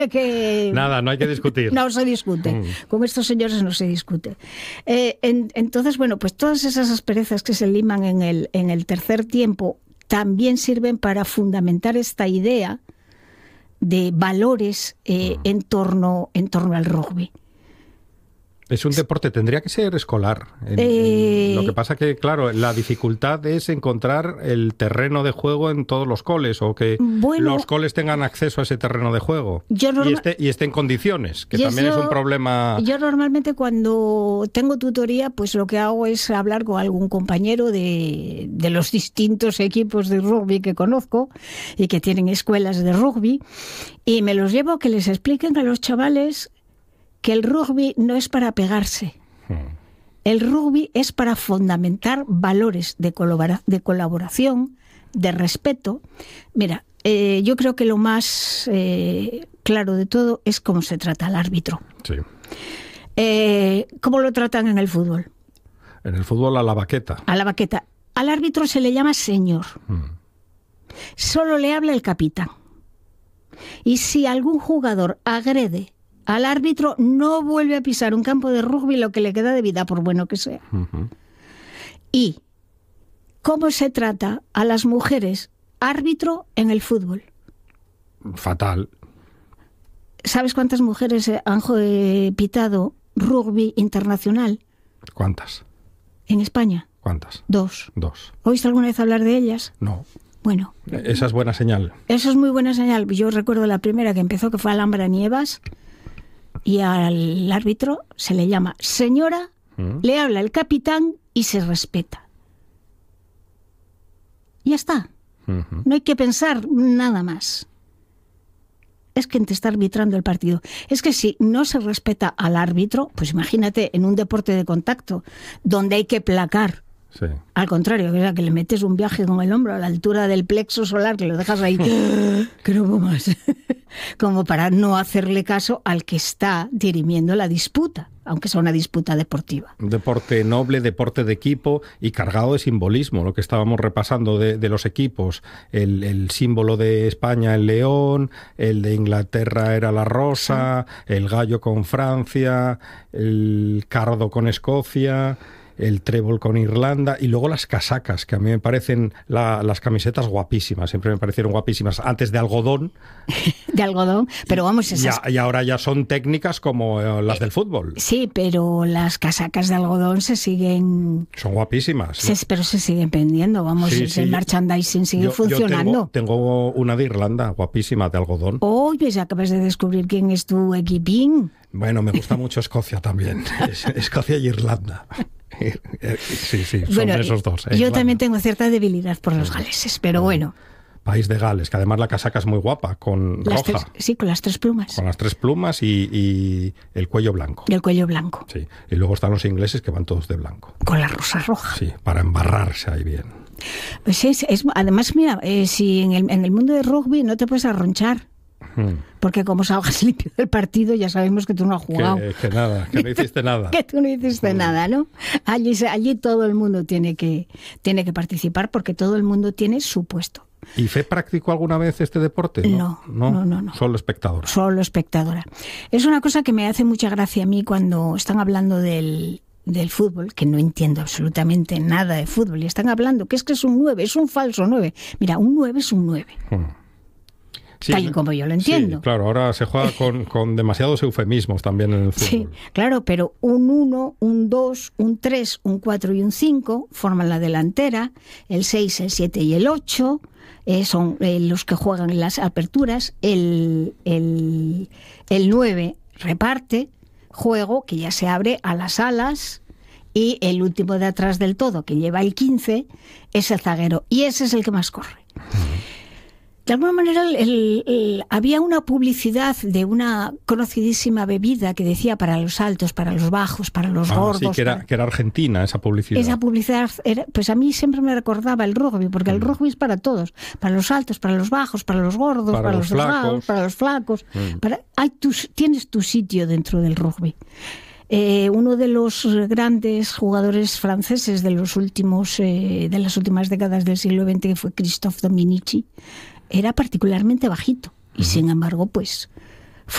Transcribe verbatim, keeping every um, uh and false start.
que... Nada, no hay que discutir. No se discute. Mm. Con estos señores no se discute. Eh, en, entonces, bueno, pues todas esas asperezas que se liman en el, en el tercer tiempo también sirven para fundamentar esta idea de valores eh, mm. en torno, en torno al rugby. Es un deporte, tendría que ser escolar. En, eh, en, lo que pasa que, claro, la dificultad es encontrar el terreno de juego en todos los coles, o que bueno, los coles tengan acceso a ese terreno de juego yo norma- y, esté, y esté en condiciones, que también eso, es un problema. Yo normalmente cuando tengo tutoría, pues lo que hago es hablar con algún compañero de, de los distintos equipos de rugby que conozco y que tienen escuelas de rugby, y me los llevo a que les expliquen a los chavales que el rugby no es para pegarse. El rugby es para fundamentar valores de, colabora- de colaboración, de respeto. Mira, eh, yo creo que lo más eh, claro de todo es cómo se trata al árbitro. Sí. Eh, ¿Cómo lo tratan en el fútbol? En el fútbol a la baqueta. A la baqueta. Al árbitro se le llama señor. Mm. Solo le habla el capitán. Y si algún jugador agrede al árbitro, no vuelve a pisar un campo de rugby lo que le queda de vida, por bueno que sea. Uh-huh. ¿Y cómo se trata a las mujeres árbitro en el fútbol? Fatal. ¿Sabes cuántas mujeres han eh, pitado rugby internacional? ¿Cuántas? ¿En España? ¿Cuántas? Dos. Dos. ¿Oíste alguna vez hablar de ellas? No. Bueno. Esa es buena señal. Eso es muy buena señal. Yo recuerdo la primera que empezó, que fue Alhambra Nievas, y al árbitro se le llama señora, ¿Mm? Le habla el capitán y se respeta. Ya está. Uh-huh. No hay que pensar nada más. Es quien te está arbitrando el partido. Es que si no se respeta al árbitro, pues imagínate en un deporte de contacto donde hay que placar. Sí. Al contrario, que, que le metes un viaje con el hombro a la altura del plexo solar, que lo dejas ahí, que no puedo más, como para no hacerle caso al que está dirimiendo la disputa, aunque sea una disputa deportiva. Un deporte noble, deporte de equipo y cargado de simbolismo, lo que estábamos repasando de, de los equipos. El, el símbolo de España, el león, el de Inglaterra era la rosa, sí. El gallo con Francia, el cardo con Escocia, el trébol con Irlanda, y luego las casacas, que a mí me parecen la, las camisetas guapísimas, siempre me parecieron guapísimas, antes de algodón. De algodón, pero vamos... Esas... Y, y ahora ya son técnicas como eh, las del fútbol. Sí, pero las casacas de algodón se siguen... Son guapísimas. Se, pero se siguen vendiendo, vamos, sí, el sí, merchandising sigue yo, funcionando. Yo tengo, tengo una de Irlanda, guapísima, de algodón. Oh, pues acabas de descubrir quién es tu equipín. Bueno, me gusta mucho Escocia también, es, Escocia y Irlanda. Sí, sí, son bueno, esos dos. Eh, yo Irlanda. También tengo cierta debilidad por los galeses, pero bueno. País de Gales, que además la casaca es muy guapa, con las roja. Tres, sí, con las tres plumas. Con las tres plumas y, y el cuello blanco. Y el cuello blanco. Sí, y luego están los ingleses que van todos de blanco. Con la rosa roja. Sí, para embarrarse ahí bien. Pues es, es además, mira, eh, si en el, en el mundo del rugby no te puedes arronchar. Porque como salgas limpio del partido, ya sabemos que tú no has jugado. Que, que nada, que no hiciste nada. Que tú no hiciste nada, ¿no? Allí, allí todo el mundo tiene que, tiene que participar porque todo el mundo tiene su puesto. ¿Y Fe practicó alguna vez este deporte? No, no, no. no, no. Solo espectadora. Solo espectadora. Es una cosa que me hace mucha gracia a mí cuando están hablando del... del fútbol, que no entiendo absolutamente nada de fútbol, y están hablando que es que es un nueve, es un falso nueve. Mira, un nueve es un nueve. Hmm. Sí, tal y como yo lo entiendo. Sí, claro, ahora se juega con, con demasiados eufemismos también en el fútbol. Sí, claro, pero un uno, un dos, un tres, un cuatro y un cinco forman la delantera, el seis, el siete y el ocho eh, son eh, los que juegan en las aperturas, el, el, el nueve reparte juego, que ya se abre a las alas, y el último de atrás del todo, que lleva el quince, es el zaguero, y ese es el que más corre. Uh-huh. De alguna manera el, el, el, había una publicidad de una conocidísima bebida que decía para los altos, para los bajos, para los ah, gordos. Sí, que era, para... que era argentina esa publicidad. Esa publicidad, era, pues a mí siempre me recordaba el rugby, porque mm. el rugby es para todos, para los altos, para los bajos, para los gordos, para, para los, los flacos, para los flacos. Mm. Para, hay tu, tienes tu sitio dentro del rugby. Eh, uno de los grandes jugadores franceses de los últimos, eh, de las últimas décadas del siglo veinte, que fue Christophe Dominici, era particularmente bajito y uh-huh. sin embargo pues